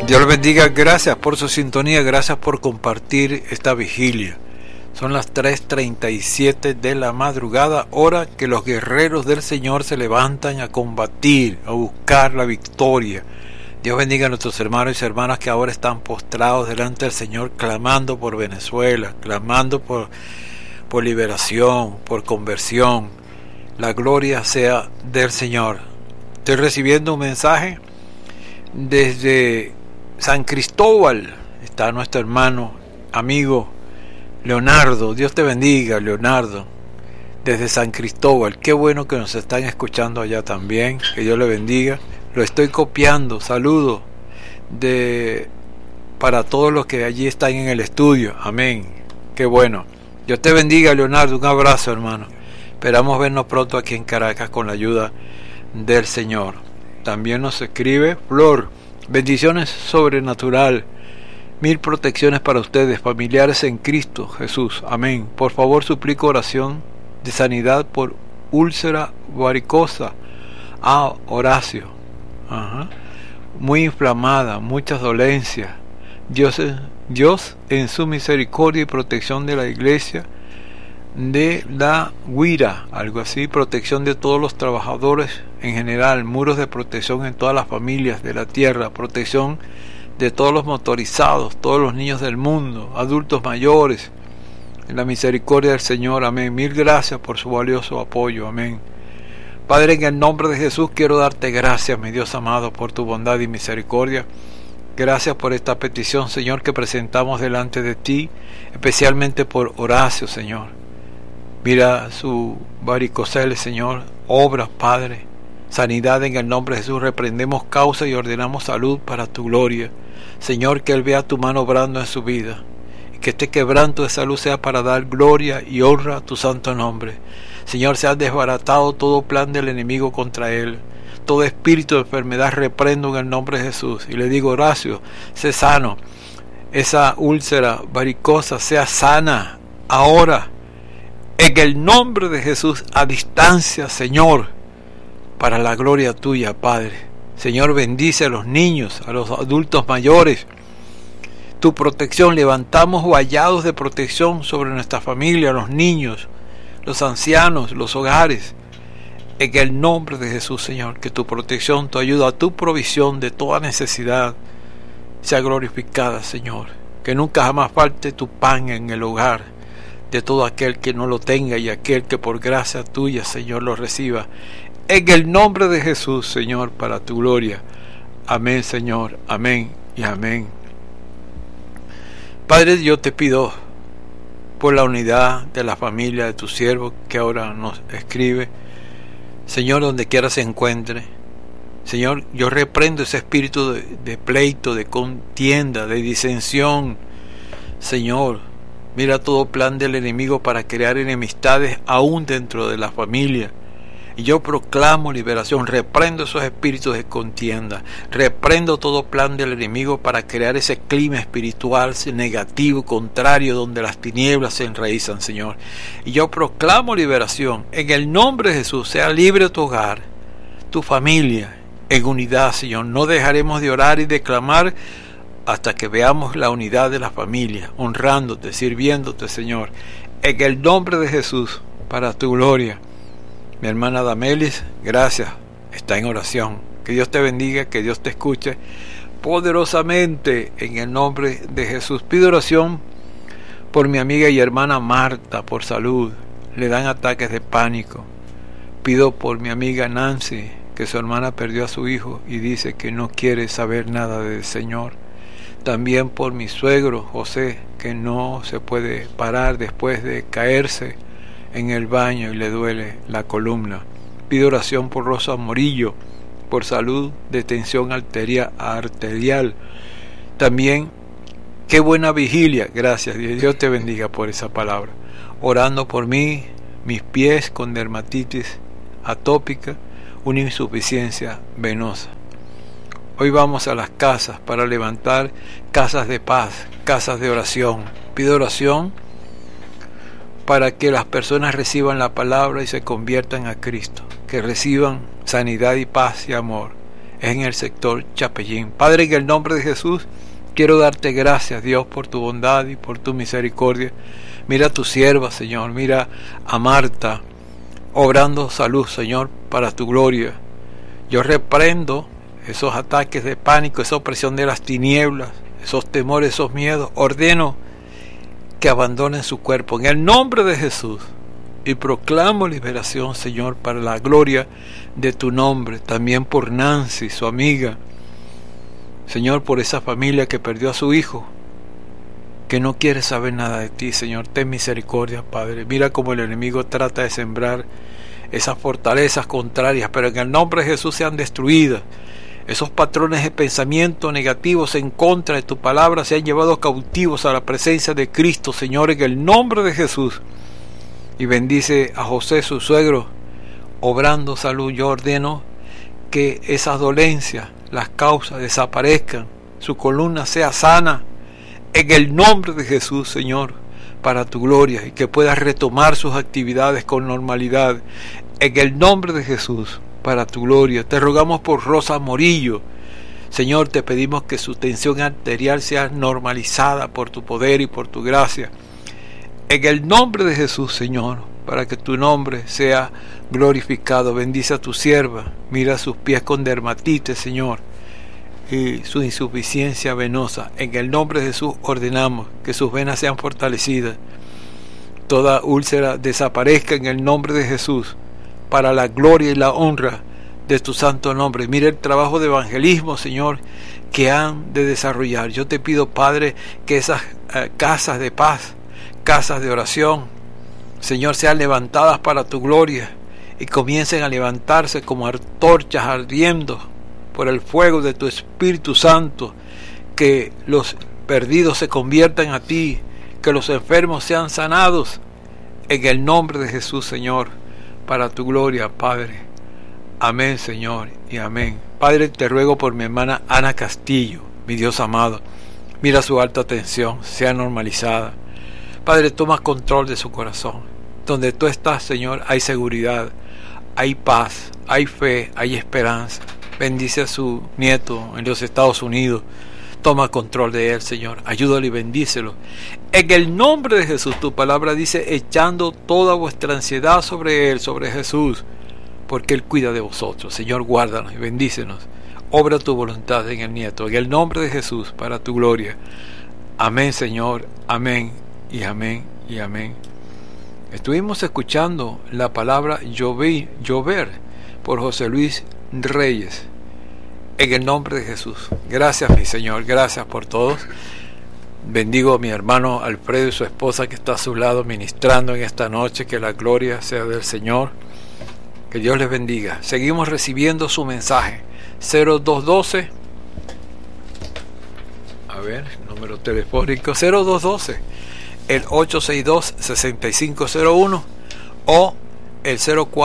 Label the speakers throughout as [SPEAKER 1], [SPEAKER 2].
[SPEAKER 1] Dios les bendiga, gracias por su sintonía, gracias por compartir esta vigilia. Son las 3:37 de la madrugada, hora que los guerreros del Señor se levantan a combatir, a buscar la victoria. Dios bendiga a nuestros hermanos y hermanas que ahora están postrados delante del Señor, clamando por Venezuela, clamando por liberación, por conversión. La gloria sea del Señor. Estoy recibiendo un mensaje desde San Cristóbal. Está nuestro hermano, amigo Leonardo. Dios te bendiga, Leonardo, desde San Cristóbal. Qué bueno que nos están escuchando allá también. Que Dios le bendiga. Lo estoy copiando. Saludos para todos los que allí están en el estudio. Amén. Qué bueno. Dios te bendiga, Leonardo. Un abrazo, hermano. Esperamos vernos pronto aquí en Caracas con la ayuda del Señor. También nos escribe Flor. Bendiciones sobrenatural. 1000 protecciones para ustedes, familiares en Cristo Jesús. Amén. Por favor, suplico oración de sanidad por úlcera varicosa. Horacio. Muy inflamada, muchas dolencias. Dios en su misericordia y protección de la iglesia de la Guira, algo así, protección de todos los trabajadores en general, muros de protección en todas las familias de la tierra, protección de todos los motorizados, todos los niños del mundo, adultos mayores, en la misericordia del Señor. Amén. 1000 gracias por su valioso apoyo. Amén. Padre, en el nombre de Jesús quiero darte gracias, mi Dios amado, por tu bondad y misericordia. Gracias por esta petición, Señor, que presentamos delante de ti, especialmente por Horacio, Señor. Mira su varicocele, Señor. Obra, Padre. Sanidad en el nombre de Jesús. Reprendemos causa y ordenamos salud para tu gloria. Señor, que Él vea tu mano obrando en su vida. Y que este quebranto de salud sea para dar gloria y honra a tu santo nombre. Señor, se ha desbaratado todo plan del enemigo contra Él. Todo espíritu de enfermedad reprendo en el nombre de Jesús. Y le digo, Horacio, sé sano. Esa úlcera varicosa sea sana ahora. En el nombre de Jesús, a distancia, Señor, para la gloria tuya, Padre. Señor, bendice a los niños, a los adultos mayores. Tu protección, levantamos vallados de protección sobre nuestra familia, los niños, los ancianos, los hogares. En el nombre de Jesús, Señor, que tu protección, tu ayuda, tu provisión de toda necesidad sea glorificada, Señor. Que nunca jamás falte tu pan en el hogar de todo aquel que no lo tenga y aquel que por gracia tuya, Señor, lo reciba. En el nombre de Jesús, Señor, para tu gloria. Amén, Señor. Amén y amén. Padre, yo te pido por la unidad de la familia de tu siervo que ahora nos escribe. Señor, donde quiera se encuentre. Señor, yo reprendo ese espíritu de pleito, de contienda, de disensión. Señor, mira todo plan del enemigo para crear enemistades aún dentro de la familia. Y yo proclamo liberación, reprendo esos espíritus de contienda, reprendo todo plan del enemigo para crear ese clima espiritual negativo, contrario, donde las tinieblas se enraizan, Señor. Y yo proclamo liberación, en el nombre de Jesús, sea libre tu hogar, tu familia, en unidad, Señor. No dejaremos de orar y de clamar hasta que veamos la unidad de la familia, honrándote, sirviéndote, Señor, en el nombre de Jesús, para tu gloria. Mi hermana Damelis, gracias, está en oración. Que Dios te bendiga, que Dios te escuche poderosamente en el nombre de Jesús. Pido oración por mi amiga y hermana Marta, por salud, le dan ataques de pánico. Pido por mi amiga Nancy, que su hermana perdió a su hijo y dice que no quiere saber nada del Señor. También por mi suegro José, que no se puede parar después de caerse en el baño y le duele la columna. Pido oración por Rosa Morillo, por salud de tensión arterial. También, qué buena vigilia, gracias, Dios te bendiga por esa palabra. Orando por mí, mis pies con dermatitis atópica, una insuficiencia venosa. Hoy vamos a las casas para levantar casas de paz, casas de oración. Pido oración para que las personas reciban la palabra y se conviertan a Cristo, que reciban sanidad y paz y amor. es en el sector Chapellín. Padre, en el nombre de Jesús, quiero darte gracias, Dios, por tu bondad y por tu misericordia. Mira a tu sierva, Señor, mira a Marta, obrando salud, Señor, para tu gloria. Yo reprendo esos ataques de pánico, esa opresión de las tinieblas, esos temores, esos miedos. Ordeno que abandonen su cuerpo en el nombre de Jesús y proclamo liberación, Señor, para la gloria de tu nombre. También por Nancy, su amiga, Señor, por esa familia que perdió a su hijo, que no quiere saber nada de ti. Señor, ten misericordia, Padre. Mira cómo el enemigo trata de sembrar esas fortalezas contrarias, pero en el nombre de Jesús sean destruidas. Esos patrones de pensamiento negativos en contra de tu palabra sean llevados cautivos a la presencia de Cristo, Señor, en el nombre de Jesús. Y bendice a José, su suegro, obrando salud. Yo ordeno que esas dolencias, las causas, desaparezcan, su columna sea sana, en el nombre de Jesús, Señor, para tu gloria, y que pueda retomar sus actividades con normalidad, en el nombre de Jesús, para tu gloria. Te rogamos por Rosa Morillo, Señor, te pedimos que su tensión arterial sea normalizada por tu poder y por tu gracia, en el nombre de Jesús, Señor, para que tu nombre sea glorificado. Bendice a tu sierva, mira sus pies con dermatitis, Señor, y su insuficiencia venosa. En el nombre de Jesús ordenamos que sus venas sean fortalecidas, toda úlcera desaparezca en el nombre de Jesús, para la gloria y la honra de tu santo nombre. Mira el trabajo de evangelismo, Señor, que han de desarrollar. Yo te pido, Padre, que esas casas de paz, casas de oración, Señor, sean levantadas para tu gloria y comiencen a levantarse como antorchas ardiendo por el fuego de tu Espíritu Santo, que los perdidos se conviertan a ti, que los enfermos sean sanados, en el nombre de Jesús, Señor, para tu gloria, Padre. Amén, Señor, y amén. Padre, te ruego por mi hermana Ana Castillo, mi Dios amado. Mira su alta tensión, sea normalizada. Padre, toma control de su corazón. Donde tú estás, Señor, hay seguridad, hay paz, hay fe, hay esperanza. Bendice a su nieto en los Estados Unidos. Toma control de él, Señor. Ayúdalo y bendícelo. En el nombre de Jesús, tu palabra dice, echando toda vuestra ansiedad sobre él, sobre Jesús, porque él cuida de vosotros. Señor, guárdanos y bendícenos. Obra tu voluntad en el nieto. En el nombre de Jesús, para tu gloria. Amén, Señor. Amén y amén y amén. Estuvimos escuchando la palabra llover por José Luis Reyes, en el nombre de Jesús. Gracias, mi Señor, gracias por todos. Bendigo a mi hermano Alfredo y su esposa que está a su lado ministrando en esta noche. Que la gloria sea del Señor. Que Dios les bendiga. Seguimos recibiendo su mensaje. 0212, a ver, número telefónico 0212, el 862-6501 o el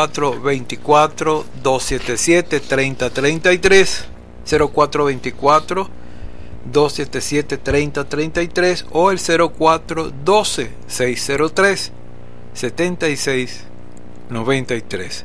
[SPEAKER 1] 0424-277-3033, 0424-277-3033 o el 0412-603-7693,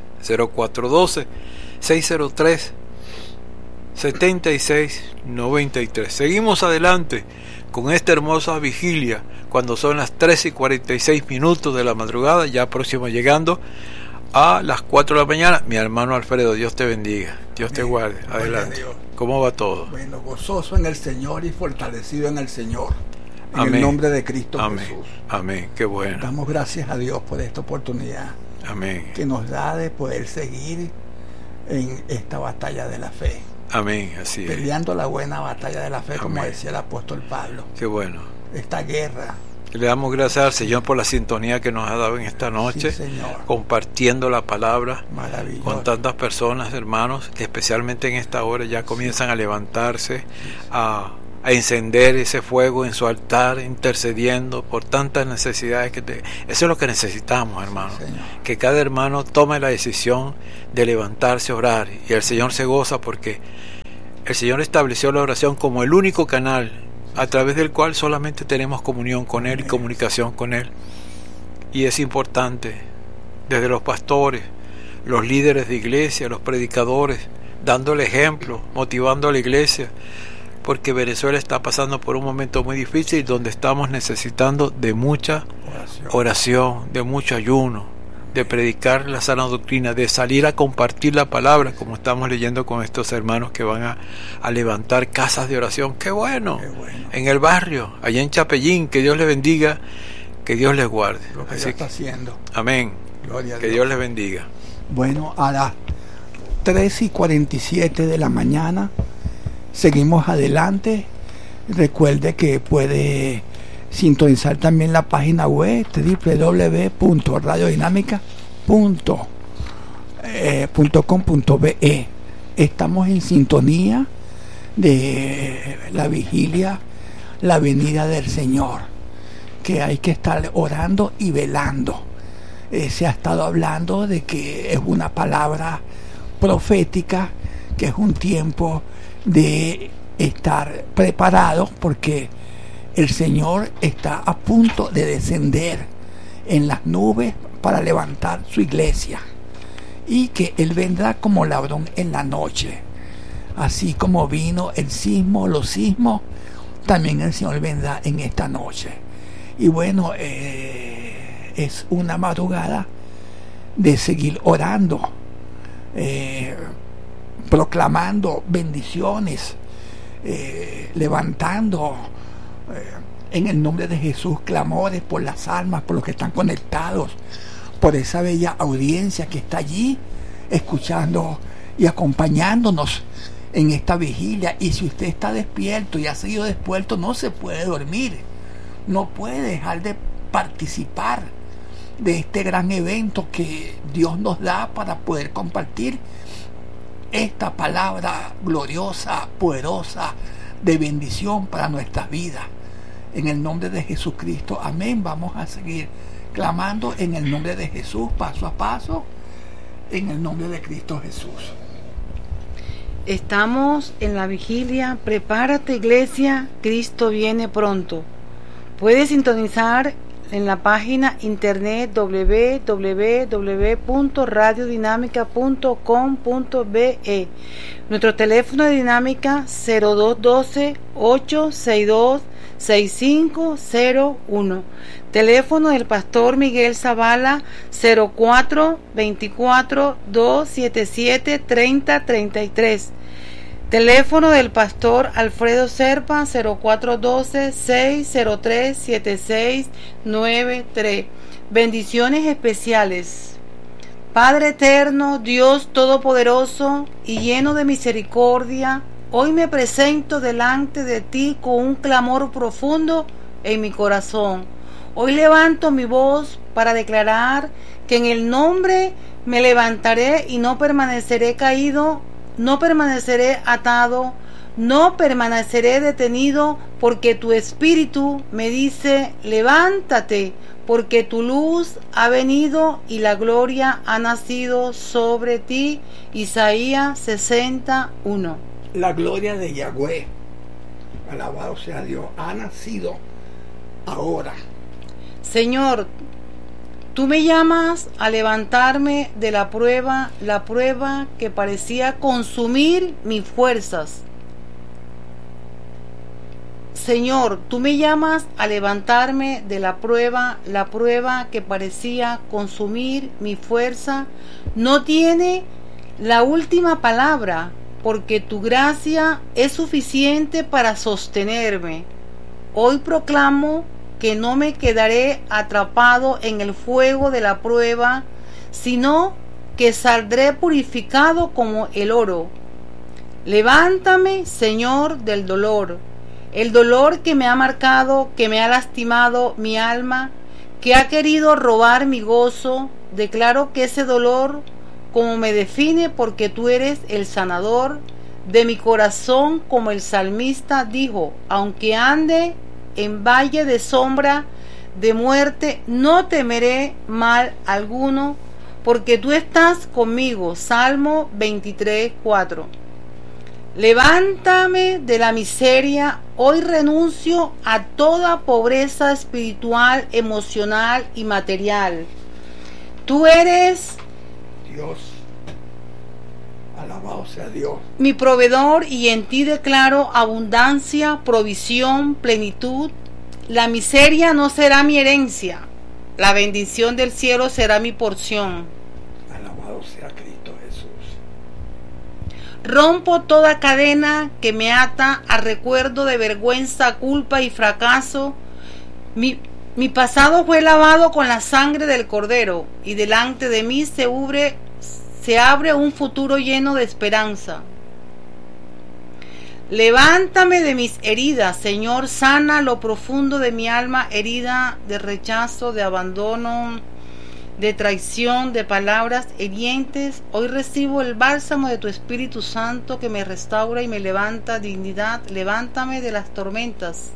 [SPEAKER 1] 0412-603-7693. Seguimos adelante con esta hermosa vigilia cuando son las 3:46 de la madrugada, ya próximo llegando a las 4 de la mañana. Mi hermano Alfredo, Dios te bendiga, Dios te guarde. Adelante. ¿Cómo va todo?
[SPEAKER 2] Bueno, gozoso en el Señor y fortalecido en el Señor. En
[SPEAKER 1] Amén.
[SPEAKER 2] El nombre de Cristo
[SPEAKER 1] Amén.
[SPEAKER 2] Jesús.
[SPEAKER 1] Amén, qué bueno.
[SPEAKER 2] Damos gracias a Dios por esta oportunidad
[SPEAKER 1] Amén.
[SPEAKER 2] que nos da de poder seguir en esta batalla de la fe.
[SPEAKER 1] Amén, así es.
[SPEAKER 2] Peleando la buena batalla de la fe, como
[SPEAKER 1] Amén.
[SPEAKER 2] decía el apóstol Pablo.
[SPEAKER 1] Qué bueno.
[SPEAKER 2] Esta guerra.
[SPEAKER 1] Le damos gracias al Señor por la sintonía que nos ha dado en esta noche,
[SPEAKER 2] Sí, Señor.
[SPEAKER 1] compartiendo la palabra
[SPEAKER 2] Maravilloso.
[SPEAKER 1] con tantas personas, hermanos, que especialmente en esta hora ya comienzan a levantarse, a encender ese fuego en su altar, intercediendo por tantas necesidades eso es lo que necesitamos, hermanos.
[SPEAKER 2] Señor.
[SPEAKER 1] Que cada hermano tome la decisión de levantarse a orar, y el Señor se goza porque el Señor estableció la oración como el único canal a través del cual solamente tenemos comunión con Él y comunicación con Él. Y es importante, desde los pastores, los líderes de iglesia, los predicadores, dándole ejemplo, motivando a la iglesia, porque Venezuela está pasando por un momento muy difícil donde estamos necesitando de mucha oración, de mucho ayuno, de predicar la sana doctrina, de salir a compartir la palabra, como estamos leyendo con estos hermanos que van a levantar casas de oración. ¡Qué bueno! ¡Qué bueno! En el barrio, allá en Chapellín, que Dios les bendiga, que Dios les guarde.
[SPEAKER 2] Lo que Dios está haciendo.
[SPEAKER 1] Amén. Gloria a Dios. Que Dios les bendiga.
[SPEAKER 2] Bueno, a las 3:47 de la mañana seguimos adelante. Recuerde que puede sintonizar también la página web www.radiodinámica.com.be. Estamos en sintonía de la vigilia, la venida del Señor, que hay que estar orando y velando. Se ha estado hablando de que es una palabra profética, que es un tiempo de estar preparados, porque el Señor está a punto de descender en las nubes para levantar su iglesia, y que Él vendrá como ladrón en la noche. Así como vino el sismo, los sismos, también el Señor vendrá en esta noche. Y bueno, es una madrugada de seguir orando, proclamando bendiciones, levantando en el nombre de Jesús clamores por las almas, por los que están conectados, por esa bella audiencia que está allí escuchando y acompañándonos en esta vigilia. Y si usted está despierto y ha seguido despierto, no se puede dormir, no puede dejar de participar de este gran evento que Dios nos da para poder compartir esta palabra gloriosa, poderosa, de bendición para nuestras vidas. En el nombre de Jesucristo, amén. Vamos a seguir clamando en el nombre de Jesús, paso a paso, en el nombre de Cristo Jesús.
[SPEAKER 3] Estamos en la vigilia. Prepárate, iglesia, Cristo viene pronto. Puedes sintonizar en la página internet www.radiodinámica.com.be. Nuestro teléfono de Dinámica 0212-862-6501. Teléfono del pastor Miguel Zavala 04-24-277-3033. Teléfono del pastor Alfredo Serpa 0412-603-7693. Bendiciones especiales. Padre eterno, Dios todopoderoso y lleno de misericordia, hoy me presento delante de ti con un clamor profundo en mi corazón. Hoy levanto mi voz para declarar que en el nombre me levantaré y no permaneceré caído, no permaneceré atado, no permaneceré detenido, porque tu espíritu me dice: levántate, porque tu luz ha venido y la gloria ha nacido sobre ti. Isaías 61.
[SPEAKER 2] La gloria de Yahweh, alabado sea Dios, ha nacido ahora.
[SPEAKER 3] Señor, tú me llamas a levantarme de la prueba que parecía consumir mis fuerzas. Señor, tú me llamas a levantarme de la prueba que parecía consumir mi fuerza. No tiene la última palabra, porque tu gracia es suficiente para sostenerme. Hoy proclamo que no me quedaré atrapado en el fuego de la prueba, sino que saldré purificado como el oro. Levántame, Señor, del dolor, el dolor que me ha marcado, que me ha lastimado mi alma, que ha querido robar mi gozo. Declaro que ese dolor, como me define, porque tú eres el sanador de mi corazón, como el salmista dijo: aunque ande en valle de sombra de muerte, no temeré mal alguno, porque tú estás conmigo. Salmo 23:4. Levántame de la miseria. Hoy renuncio a toda pobreza espiritual, emocional y material. Tú eres
[SPEAKER 2] Dios. Alabado sea Dios.
[SPEAKER 3] Mi proveedor, y en ti declaro abundancia, provisión, plenitud. La miseria no será mi herencia, la bendición del cielo será mi porción.
[SPEAKER 2] Alabado sea Cristo Jesús.
[SPEAKER 3] Rompo toda cadena que me ata a recuerdo de vergüenza, culpa y fracaso. Mi pasado fue lavado con la sangre del Cordero, y delante de mí se abre un futuro lleno de esperanza. Levántame de mis heridas, Señor, sana lo profundo de mi alma, herida de rechazo, de abandono, de traición, de palabras hirientes. Hoy recibo el bálsamo de tu Espíritu Santo que me restaura y me levanta dignidad. Levántame de las tormentas.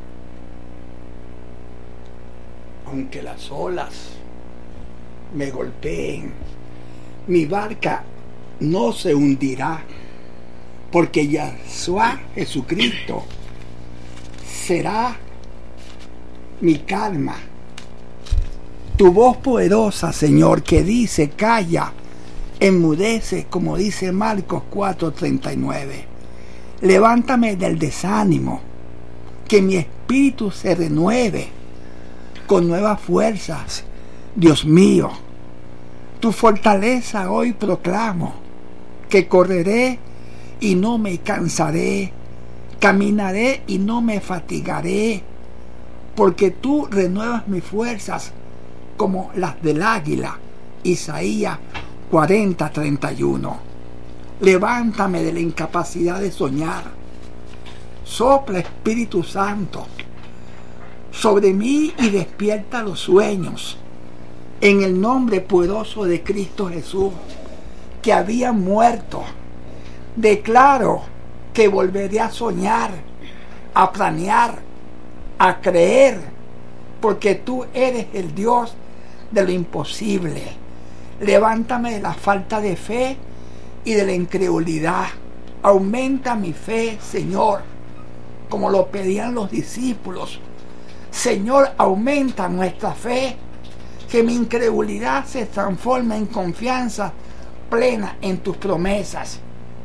[SPEAKER 2] Aunque las olas me golpeen, mi barca no se hundirá, porque Yahshua Jesucristo será mi calma. Tu voz poderosa, Señor, que dice, calla, enmudece, como dice Marcos 4:39. Levántame del desánimo, que mi espíritu se renueve con nuevas fuerzas. Dios mío, tu fortaleza hoy proclamo, que correré y no me cansaré, caminaré y no me fatigaré, porque tú renuevas mis fuerzas como las del águila. Isaías 40:31. Levántame de la incapacidad de soñar. Sopla, Espíritu Santo, sobre mí y despierta los sueños. En el nombre poderoso de Cristo Jesús, que había muerto, declaro que volveré a soñar, a planear, a creer, porque tú eres el Dios de lo imposible. Levántame de la falta de fe y de la incredulidad. Aumenta mi fe, Señor, como lo pedían los discípulos. Señor, aumenta nuestra fe, que mi incredulidad se transforme en confianza plena en tus promesas.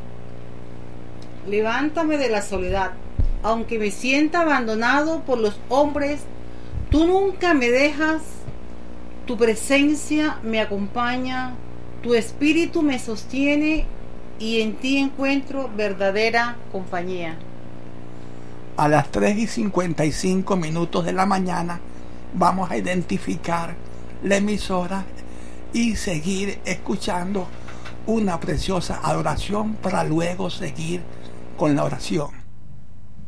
[SPEAKER 3] Levántame de la soledad, aunque me sienta abandonado por los hombres, tú nunca me dejas, tu presencia me acompaña, tu espíritu me sostiene y en ti encuentro verdadera compañía.
[SPEAKER 2] A las 3:55 de la mañana vamos a identificar la emisora y seguir escuchando una preciosa adoración para luego seguir con la oración.